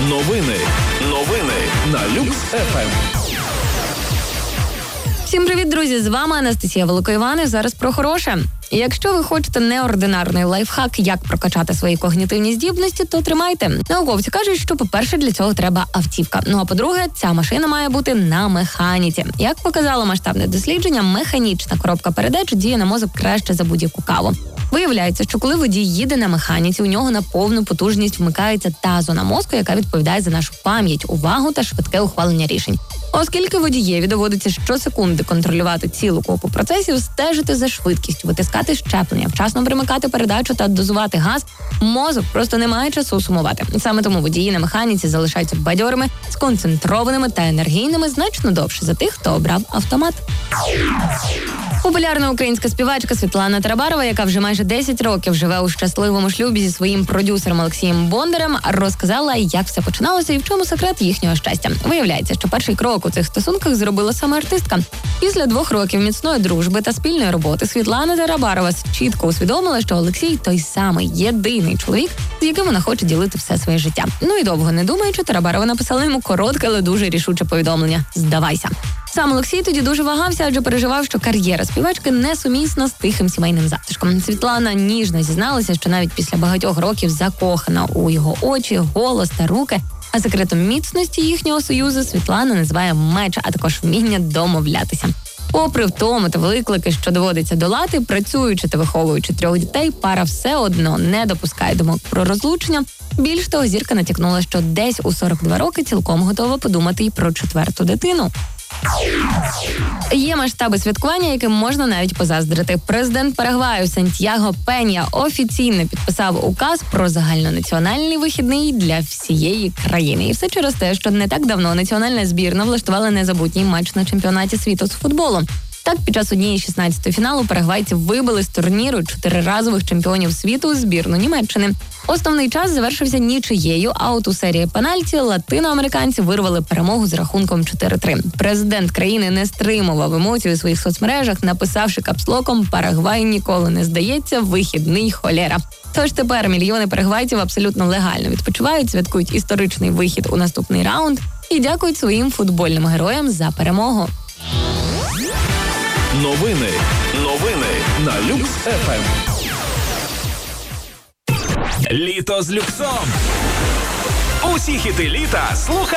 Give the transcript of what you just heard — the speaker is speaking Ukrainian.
Новини на Люкс ФМ. Всім привіт, друзі! З вами Анастасія Великоїван. Зараз про хороше. Якщо ви хочете неординарний лайфхак, як прокачати свої когнітивні здібності, то тримайте. Науковці кажуть, що, по-перше, для цього треба автівка. Ну а по-друге, ця машина має бути на механіці. Як показало масштабне дослідження, механічна коробка передач діє на мозок краще за будь-яку каву. Виявляється, що коли водій їде на механіці, у нього на повну потужність вмикається та зона мозку, яка відповідає за нашу пам'ять, увагу та швидке ухвалення рішень. Оскільки водієві доводиться щосекунди контролювати цілу купу процесів, стежити за швидкістю, витискати щеплення, вчасно примикати передачу та дозувати газ, мозок просто не має часу сумувати. Саме тому водії на механіці залишаються бадьорими, сконцентрованими та енергійними значно довше за тих, хто обрав автомат. Популярна українська співачка Світлана Тарабарова, яка вже майже 10 років живе у щасливому шлюбі зі своїм продюсером Олексієм Бондарем, розказала, як все починалося і в чому секрет їхнього щастя. Виявляється, що перший крок у цих стосунках зробила саме артистка. Після 2 років міцної дружби та спільної роботи Світлана Тарабарова чітко усвідомила, що Олексій – той самий єдиний чоловік, з яким вона хоче ділити все своє життя. Ну і довго не думаючи, Тарабарова написала йому коротке, але дуже рішуче повідомлення «Здавайся». Сам Олексій тоді дуже вагався, адже переживав, що кар'єра співачки несумісна з тихим сімейним затишком. Світлана ніжно зізналася, що навіть після багатьох років закохана у його очі, голос та руки. А секретом міцності їхнього союзу Світлана називає меч, а також вміння домовлятися. Попри втому та виклики, що доводиться долати, працюючи та виховуючи 3 дітей, пара все одно не допускає думок про розлучення. Більш того, зірка натякнула, що десь у 42 роки цілком готова подумати й про 4-ту дитину. Є масштаби святкування, яким можна навіть позаздрити. Президент Парагваю Сантьяго Пенья офіційно підписав указ про загальнонаціональний вихідний для всієї країни. І все через те, що не так давно національна збірна влаштувала незабутній матч на чемпіонаті світу з футболу. Так, під час однієї 16-ї фіналу парагвайці вибили з турніру 4-разових чемпіонів світу збірну Німеччини. Основний час завершився нічиєю, а от у серії пенальті латиноамериканці вирвали перемогу з рахунком 4-3. Президент країни не стримував емоцій у своїх соцмережах, написавши капслоком «Парагвай ніколи не здається, вихідний холєра». Тож тепер мільйони парагвайців абсолютно легально відпочивають, святкують історичний вихід у наступний раунд і дякують своїм футбольним героям за перемогу. Новини на Люкс ФМ. Літо з люксом. Усі хіти літа слухай